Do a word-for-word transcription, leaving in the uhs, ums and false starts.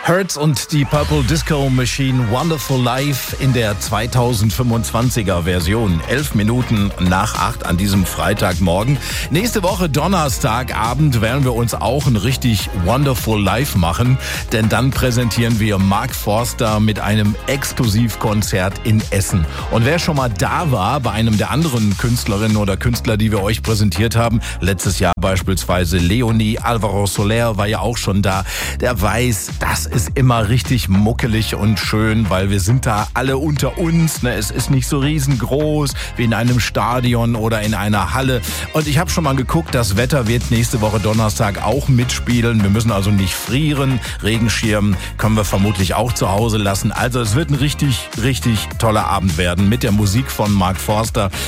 Hurts und die Purple Disco Machine Wonderful Life in der zweitausendfünfundzwanziger Version. Elf Minuten nach acht an diesem Freitagmorgen. Nächste Woche Donnerstagabend werden wir uns auch ein richtig Wonderful Life machen, denn dann präsentieren wir Mark Forster mit einem Exklusivkonzert in Essen. Und wer schon mal da war bei einem der anderen Künstlerinnen oder Künstler, die wir euch präsentiert haben, letztes Jahr beispielsweise Leonie, Alvaro Soler war ja auch schon da, der weiß, das ist immer richtig muckelig und schön, weil wir sind da alle unter uns. Ne? Es ist nicht so riesengroß wie in einem Stadion oder in einer Halle. Und ich habe schon mal geguckt, das Wetter wird nächste Woche Donnerstag auch mitspielen. Wir müssen also nicht frieren. Regenschirm können wir vermutlich auch zu Hause lassen. Also es wird ein richtig, richtig toller Abend werden mit der Musik von Mark Forster.